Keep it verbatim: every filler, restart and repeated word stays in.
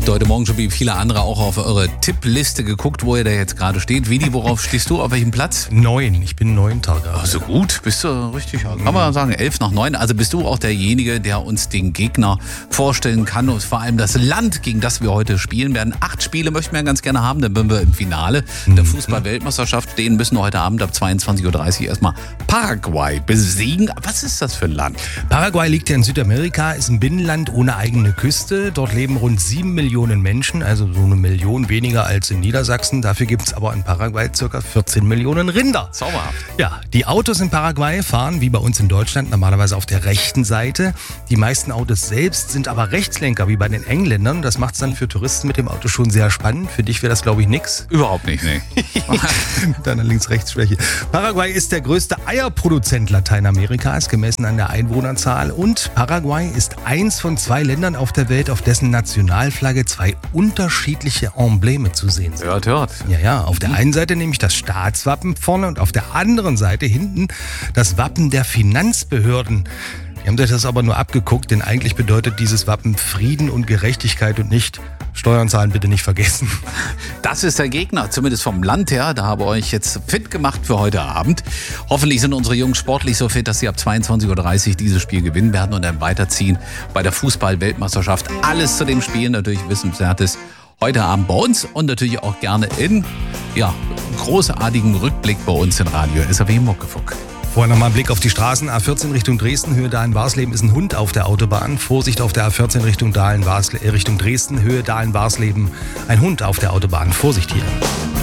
Habt ihr heute Morgen schon wie viele andere auch auf eure Tippliste geguckt, wo ihr da jetzt gerade steht? Vidi, worauf stehst du? Auf welchem Platz? Neun. Ich bin Neunter gerade. Also gut, bist du richtig. Kann man sagen, elf nach neun. Also bist du auch derjenige, der uns den Gegner vorstellen kann und vor allem das Land, gegen das wir heute spielen werden. Acht Spiele möchten wir ganz gerne haben, dann sind wir im Finale der Fußball-Weltmeisterschaft stehen, müssen wir heute Abend ab zweiundzwanzig Uhr dreißig erstmal Paraguay besiegen. Was ist das für ein Land? Paraguay liegt ja in Südamerika, ist ein Binnenland ohne eigene Küste. Dort leben rund sieben Millionen Menschen, also so eine Million weniger als in Niedersachsen. Dafür gibt es aber in Paraguay ca. vierzehn Millionen Rinder. Zauberhaft. Ja, die Autos in Paraguay fahren wie bei uns in Deutschland normalerweise auf der rechten Seite. Die meisten Autos selbst sind aber Rechtslenker wie bei den Engländern. Das macht es dann für Touristen mit dem Auto schon sehr spannend. Für dich wäre das, glaube ich, nix. Überhaupt nicht, nee. Mit deiner Links-Rechts-Schwäche. Paraguay ist der größte Eierproduzent Lateinamerikas, gemessen an der Einwohnerzahl. Und Paraguay ist eins von zwei Ländern auf der Welt, auf dessen Nationalflagge zwei unterschiedliche Embleme zu sehen sind. Hört, hört. Ja, ja. Auf der einen Seite nämlich das Staatswappen vorne und auf der anderen Seite hinten das Wappen der Finanzbehörden. Die haben sich das aber nur abgeguckt, denn eigentlich bedeutet dieses Wappen Frieden und Gerechtigkeit und nicht Steuern zahlen bitte nicht vergessen. Das ist der Gegner, zumindest vom Land her. Da habe ich euch jetzt fit gemacht für heute Abend. Hoffentlich sind unsere Jungs sportlich so fit, dass sie ab zweiundzwanzig Uhr dreißig dieses Spiel gewinnen werden und dann weiterziehen bei der Fußball-Weltmeisterschaft. Alles zu dem Spiel natürlich Wissenswertes heute Abend bei uns und natürlich auch gerne in ja, großartigen Rückblick bei uns in Radio S R W Muckefuck. Vorher nochmal ein Blick auf die Straßen. A vierzehn Richtung Dresden, Höhe Dahlen-Warsleben ist ein Hund auf der Autobahn. Vorsicht auf der A vierzehn Richtung Dahlen, Richtung Dresden, Höhe Dahlen-Warsleben, ein Hund auf der Autobahn. Vorsicht hier.